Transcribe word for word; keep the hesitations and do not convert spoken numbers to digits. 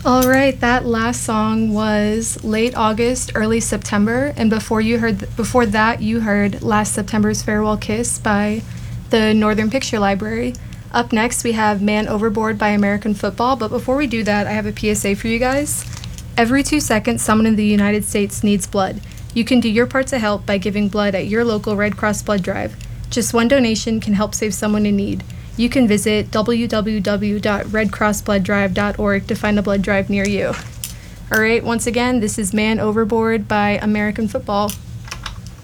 All right, that last song was Late August, Early September, and before you heard th- before that you heard Last September's Farewell Kiss by the Northern Picture Library. Up next we have Man Overboard by American Football, but before we do that, I have a P S A for you guys. Every two seconds, someone in the United States needs blood. You can do your part to help by giving blood at your local Red Cross blood drive. Just one donation can help save someone in need. You can visit w w w dot red cross blood drive dot org to find a blood drive near you. All right, once again, this is Man Overboard by American Football.